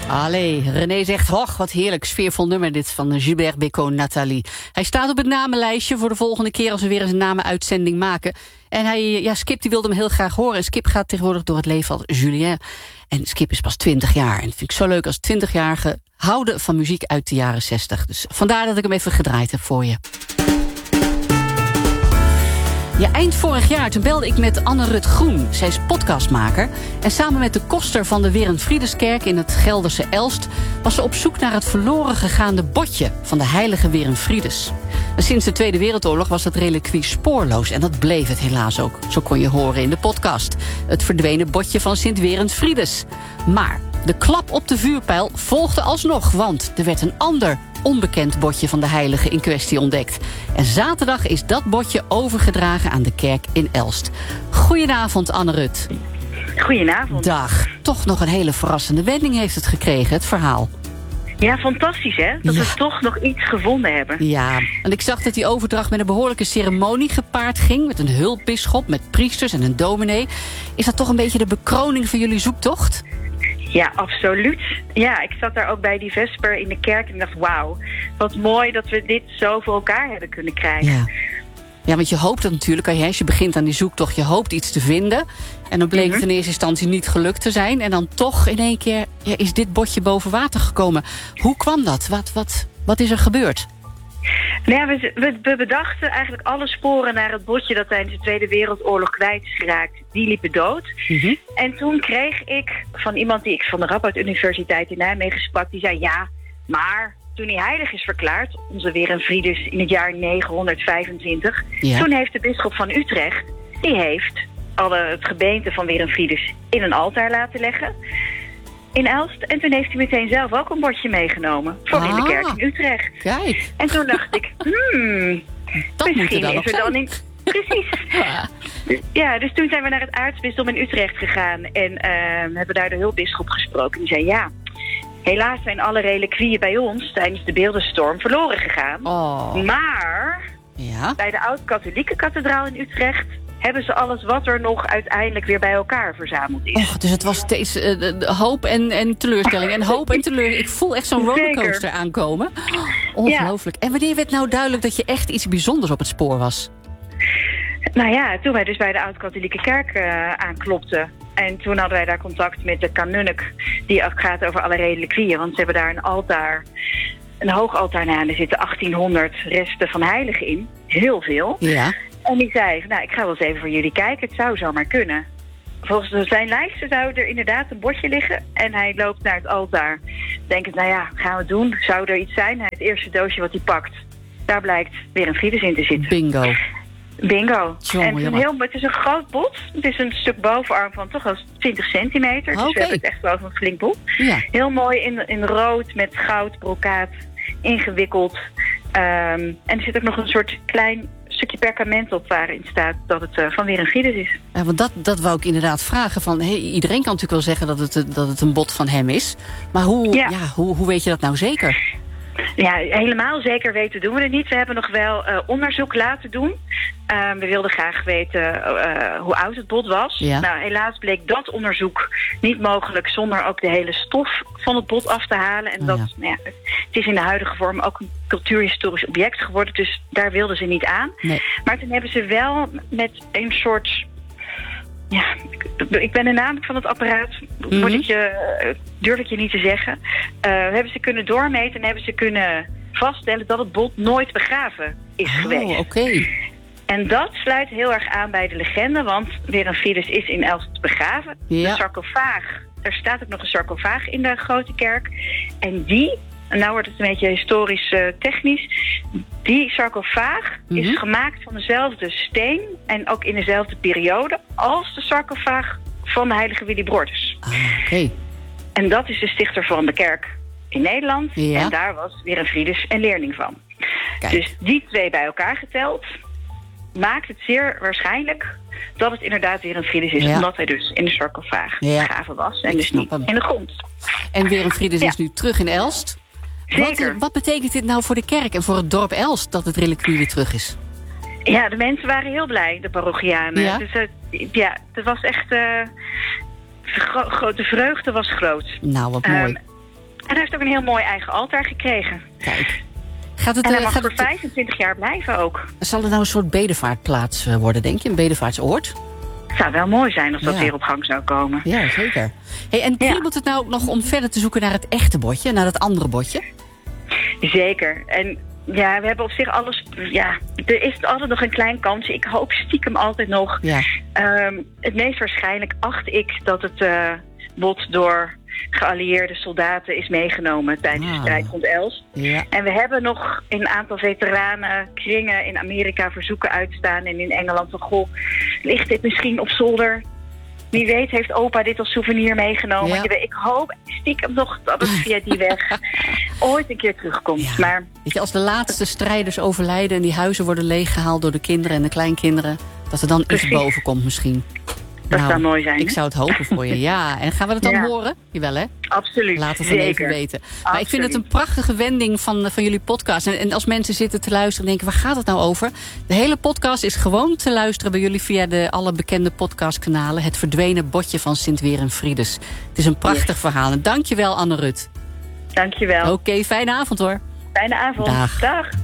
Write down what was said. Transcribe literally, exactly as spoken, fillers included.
Allee, René zegt, hoch, wat heerlijk sfeervol nummer dit van Gilbert Bécaud, Nathalie. Hij staat op het namenlijstje voor de volgende keer als we weer eens een namenuitzending maken. En hij, ja, Skip die wilde hem heel graag horen. En Skip gaat tegenwoordig door het leven als Julien. En Skip is pas twintig jaar. En dat vind ik zo leuk als twintigjarige houden van muziek uit de jaren zestig. Dus vandaar dat ik hem even gedraaid heb voor je. Ja, eind vorig jaar toen belde ik met Anne-Rut Groen. Zij is podcastmaker. En samen met de koster van de Werenfriedeskerk in het Gelderse Elst was ze op zoek naar het verloren gegaande botje van de heilige Werenfrides. En sinds de Tweede Wereldoorlog was dat reliquie spoorloos. En dat bleef het helaas ook. Zo kon je horen in de podcast. Het verdwenen botje van Sint Werenfrides. Maar de klap op de vuurpijl volgde alsnog. Want er werd een ander onbekend botje van de heilige in kwestie ontdekt. En zaterdag is dat botje overgedragen aan de kerk in Elst. Goedenavond, Anne-Rut. Goedenavond. Dag. Toch nog een hele verrassende wending heeft het gekregen, het verhaal. Ja, fantastisch hè, dat Ja. we toch nog iets gevonden hebben. Ja, en ik zag dat die overdracht met een behoorlijke ceremonie gepaard ging. Met een hulpbisschop, met priesters en een dominee. Is dat toch een beetje de bekroning van jullie zoektocht? Ja, absoluut. Ja, ik zat daar ook bij die vesper in de kerk en dacht, wauw, wat mooi dat we dit zo voor elkaar hebben kunnen krijgen. Ja. Ja, want je hoopt dat natuurlijk, als je begint aan die zoektocht, je hoopt iets te vinden. En dan bleek het in eerste instantie niet gelukt te zijn. En dan toch in één keer ja, is dit botje boven water gekomen. Hoe kwam dat? Wat, wat, wat is er gebeurd? Nou ja, we, we, we bedachten eigenlijk alle sporen naar het botje dat tijdens de Tweede Wereldoorlog kwijt is geraakt. Die liepen dood. Mm-hmm. En toen kreeg ik van iemand die ik van de Radboud Universiteit in Nijmegen sprak, die zei ja, maar toen hij heilig is verklaard, onze Werenfrides in het jaar negenhonderdvijfentwintig, Ja. toen heeft de bisschop van Utrecht, die heeft alle het gebeente van Werenfrides in een altaar laten leggen in Elst. En toen heeft hij meteen zelf ook een bordje meegenomen voor in de Ah. kerk in Utrecht. Kijk, En toen dacht ik, hmm, dat moet er misschien dan is nog er dan zijn. in... Precies. Ja. Ja, dus toen zijn we naar het aartsbisdom in Utrecht gegaan en uh, hebben daar de hulpbisschop gesproken. Die zei ja, helaas zijn alle reliquieën bij ons tijdens de beeldenstorm verloren gegaan. Oh, Maar ja. bij de oud-katholieke kathedraal in Utrecht hebben ze alles wat er nog uiteindelijk weer bij elkaar verzameld is. Och, dus het was steeds uh, de, de hoop en, en teleurstelling. En hoop en teleurstelling. Ik voel echt zo'n Zeker. rollercoaster aankomen. Oh, ongelooflijk. En wanneer werd nou duidelijk dat je echt iets bijzonders op het spoor was? Nou ja, toen wij dus bij de oud-katholieke kerk uh, aanklopten. En toen hadden wij daar contact met de kanunnik die ook gaat over alle reliquieën. Want ze hebben daar een altaar, een hoog altaar na. En er zitten achttienhonderd resten van heiligen in. Heel veel. Ja. En die zei, nou, ik ga wel eens even voor jullie kijken. Het zou zomaar kunnen. Volgens zijn lijstje zou er inderdaad een bordje liggen. En hij loopt naar het altaar. Denkend, nou ja, gaan we het doen? Zou er iets zijn? Het eerste doosje wat hij pakt, daar blijkt weer een Frides in te zitten. Bingo. Bingo. Jongen, en het is, een jongen. heel, het is een groot bot. Het is een stuk bovenarm van toch wel twintig centimeter. Dus Oké. we hebben het echt wel over een flink bot. Ja. Heel mooi in, in rood met goud, brokaat, ingewikkeld. Um, en er zit ook nog een soort klein stukje perkament op waarin staat dat het uh, van Werenfrides is. Ja, want dat, dat wou ik inderdaad vragen. Van, hey, iedereen kan natuurlijk wel zeggen dat het, dat het een bot van hem is. Maar hoe, ja. Ja. hoe, hoe weet je dat nou zeker? Ja, helemaal zeker weten doen we het niet. We hebben nog wel uh, onderzoek laten doen. Uh, we wilden graag weten uh, hoe oud het bot was. Ja. Nou, helaas bleek dat onderzoek niet mogelijk zonder ook de hele stof van het bot af te halen. En Oh, dat, ja. nou ja, het is in de huidige vorm ook een cultuurhistorisch object geworden. Dus daar wilden ze niet aan. Nee. Maar toen hebben ze wel met een soort... Ja, ik, ik ben de naam van het apparaat, Mm-hmm. word ik je, uh, durf ik je niet te zeggen. Uh, hebben ze kunnen doormeten en hebben ze kunnen vaststellen dat het bot nooit begraven is Oh, geweest. oké. Okay. En dat sluit heel erg aan bij de legende, want Werenfrides is in Elst begraven. Ja. De sarcofaag, er staat ook nog een sarcofaag in de grote kerk. En die, en nou wordt het een beetje historisch uh, technisch, die sarcofaag Mm-hmm. is gemaakt van dezelfde steen en ook in dezelfde periode als de sarcofaag van de heilige Willibrordus. Ah, oké. Okay. En dat is de stichter van de kerk in Nederland. Ja. En daar was Werenfrides een leerling van. Kijk. Dus die twee bij elkaar geteld maakt het zeer waarschijnlijk dat het inderdaad Werenfrides is. Ja. Omdat hij dus in de sarcofaag Ja. begraven was en Ik dus snap niet hem. in de grond. En Werenfrides Ja. is nu terug in Elst. Zeker. Wat, wat betekent dit nou voor de kerk en voor het dorp Elst dat het reliquie weer terug is? Ja, de mensen waren heel blij, de parochianen. Ja? Dus uh, ja, het was echt... Uh, de vreugde was groot. Nou, wat mooi. Um, hij heeft ook een heel mooi eigen altaar gekregen. Kijk. Gaat het, en hij uh, mag gaat voor het, vijfentwintig jaar blijven ook. Zal het nou een soort bedevaartplaats uh, worden, denk je? Een bedevaartsoord? Het zou wel mooi zijn als dat Ja. weer op gang zou komen. Ja, zeker. Hey, en kriebelt het nou ook nog om verder te zoeken naar het echte botje? Naar dat andere botje? Zeker. En ja, we hebben op zich alles... Ja, er is altijd nog een klein kansje. Ik hoop stiekem altijd nog. Ja. Um, het meest waarschijnlijk acht ik dat het uh, bot door geallieerde soldaten is meegenomen tijdens Ah. de strijd rond Elst. Ja. En we hebben nog een aantal veteranen kringen in Amerika verzoeken uitstaan en in Engeland van goh, ligt dit misschien op zolder? Wie weet heeft opa dit als souvenir meegenomen. Ja. Ik hoop stiekem nog dat het via die weg ooit een keer terugkomt. Ja. Maar Weet je, als de laatste strijders overlijden en die huizen worden leeggehaald door de kinderen en de kleinkinderen, dat er dan Precies. iets boven komt misschien. dat zou mooi zijn. Ik hè? zou het hopen voor je, ja. En gaan we het dan Ja. horen? Jawel, hè? Absoluut. Laat het dan Zeker. even weten. Maar ik vind het Absoluut. een prachtige wending van, van jullie podcast. En, en als mensen zitten te luisteren en denken, waar gaat het nou over? De hele podcast is gewoon te luisteren bij jullie via de alle bekende podcastkanalen. Het verdwenen botje van Sint Werenfridus. Het is een prachtig Yes. verhaal. En dankjewel, Anne Rut. Dankjewel. Oké, fijne avond hoor. Fijne avond. Dag. Dag.